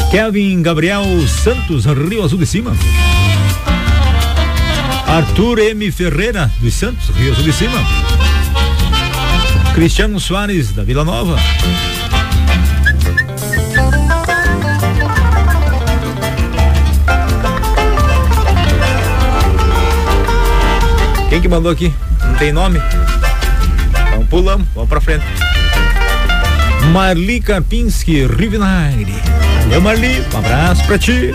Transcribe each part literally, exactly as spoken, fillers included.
Kevin Gabriel Santos, Rio Azul de Cima. Arthur M. Ferreira dos Santos, Rio Azul de Cima. Cristiano Soares, da Vila Nova. Quem que mandou aqui? Não tem nome? Então pulamos, vamos pra frente. Marli Karpinski, Rivinari. Valeu, Marli, um abraço pra ti.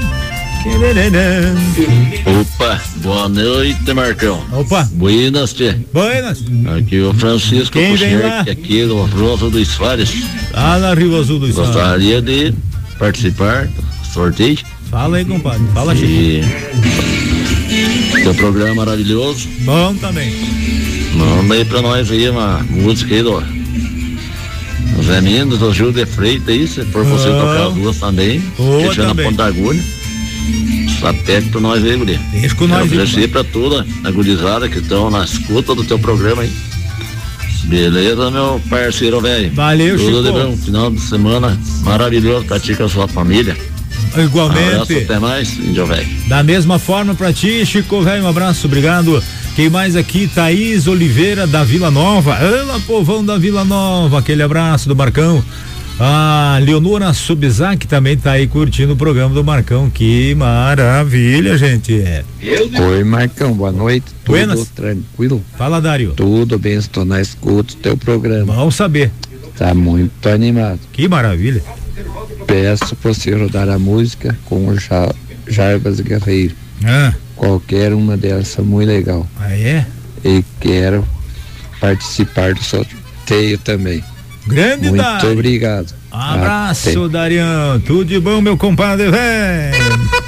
Opa, boa noite, Marcão. Opa. Buenas, tia. Buenas. Aqui o Francisco Quem vem lá? Aqui no Rio Azul dos Soares. Ah, na Rio Azul dos Soares. Gostaria de participar do sorteio. Fala aí, compadre. Fala, Chico. E... Teu programa maravilhoso. Bom também. Manda aí pra nós aí uma música aí do Zé Mendes, do Gil de Freitas aí, se for você oh. tocar as duas também. Boa que também. Na Ponta Agulha. Só pede pra nós aí, guria. Deixa com nós aí. Agradecer pra toda a gurizada que estão na escuta do teu programa aí. Beleza, meu parceiro velho. Valeu, Tudo Chico. de bom. Final de semana maravilhoso pra ti com a sua família. Igualmente. Um abraço, até mais, índio velho. Da mesma forma pra ti, Chico velho, um abraço, obrigado. Quem mais aqui? Thaís Oliveira, da Vila Nova. Ela, povão da Vila Nova, aquele abraço do Marcão. A Leonora Subzac também tá aí curtindo o programa do Marcão. Que maravilha, gente. Oi, Marcão, boa noite. Tudo Buenas. tranquilo? Fala, Dário. Tudo bem, estou na escuta do teu programa. Vamos saber. Tá muito animado. Que maravilha. Peço pra você rodar a música com o ja- Jarbas Guerreiro. Ah. Qualquer uma delas, é muito legal. Ah, é? E quero participar do sorteio também. Grande Muito obrigado. Abraço, Darião. Tudo de bom, meu compadre, velho.